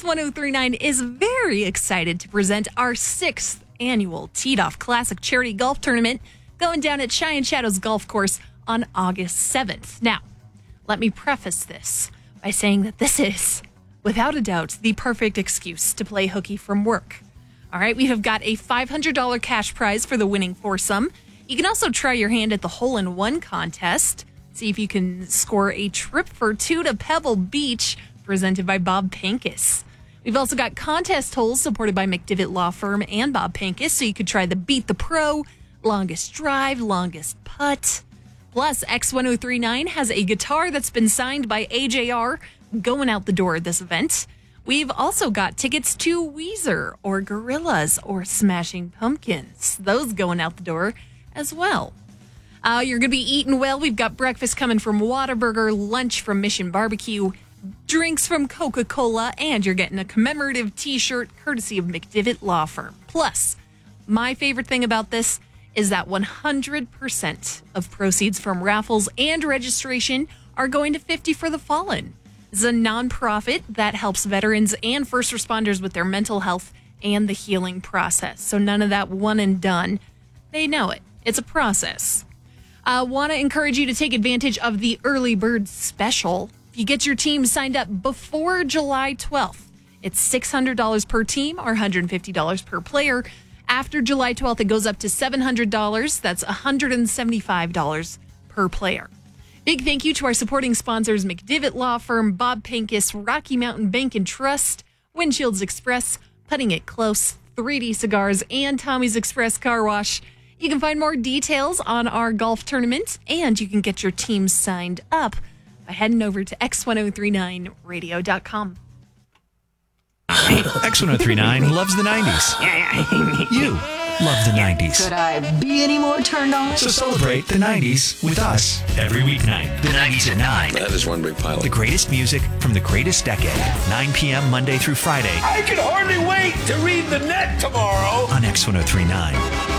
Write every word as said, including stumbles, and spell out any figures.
X ten thirty-nine is very excited to present our sixth annual Teed Off Classic Charity Golf Tournament going down at Cheyenne Shadows Golf Course on August seventh. Now, let me preface this by saying that this is, without a doubt, the perfect excuse to play hooky from work. All right, we have got a five hundred dollars cash prize for the winning foursome. You can also try your hand at the hole-in-one contest. See if you can score a trip for two to Pebble Beach, presented by Bob Pincus. We've also got contest holes supported by McDivitt Law Firm and Bob Pincus, so you could try the Beat the Pro, longest drive, longest putt. Plus, X ten thirty-nine has a guitar that's been signed by A J R going out the door at this event. We've also got tickets to Weezer or Gorillaz or Smashing Pumpkins. Those going out the door as well. Uh, you're going to be eating well. We've got breakfast coming from Whataburger, lunch from Mission Barbecue, drinks from Coca-Cola, and you're getting a commemorative t-shirt courtesy of McDivitt Law Firm. Plus, my favorite thing about this is that one hundred percent of proceeds from raffles and registration are going to fifty for the Fallen. It's a nonprofit that helps veterans and first responders with their mental health and the healing process. So none of that one and done. They know it. It's a process. I uh, want to encourage you to take advantage of the early bird special. If you get your team signed up before July twelfth, it's six hundred dollars per team or one hundred fifty dollars per player. After July twelfth, it goes up to seven hundred dollars. That's one hundred seventy-five dollars per player. Big thank you to our supporting sponsors, McDivitt Law Firm, Bob Pincus, Rocky Mountain Bank and Trust, Windshields Express, Putting It Close, three D Cigars, and Tommy's Express Car Wash. You can find more details on our golf tournament, and you can get your team signed up by heading over to X ten thirty-nine radio dot com. X ten thirty-nine loves the nineties. You love the nineties. Could I be any more turned on? So celebrate the nineties with us every weeknight. The nineties at nine. That is one big pile. The greatest music from the greatest decade. nine p.m. Monday through Friday. I can hardly wait to read the net tomorrow. On X ten thirty-nine.